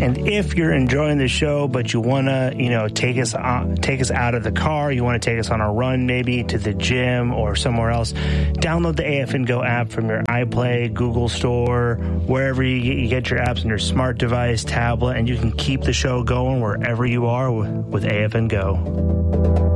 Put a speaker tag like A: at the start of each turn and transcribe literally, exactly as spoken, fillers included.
A: And if you're enjoying the show, but you want to, you know, take us on, take us out of the car, you want to take us on a run maybe to the gym or somewhere else, download the A F N Go app from your iPlay, Google Store, wherever you get, you get your apps on your smart device, tablet, and you can keep the show going wherever you are with, with A F N Go.